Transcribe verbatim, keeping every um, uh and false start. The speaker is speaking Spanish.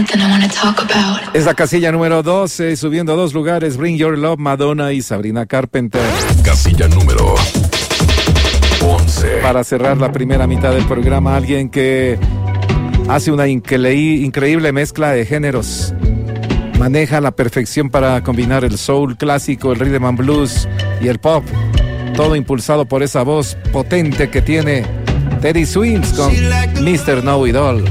something I want to talk about. Es la casilla número doce, subiendo dos lugares, Bring Your Love, Madonna y Sabrina Carpenter. Casilla número once. Para cerrar la primera mitad del programa, alguien que hace una incre- increíble mezcla de géneros. Maneja la perfección para combinar el soul clásico, el rhythm and blues y el pop. Todo impulsado por esa voz potente que tiene Teddy Swims con mister Know It All.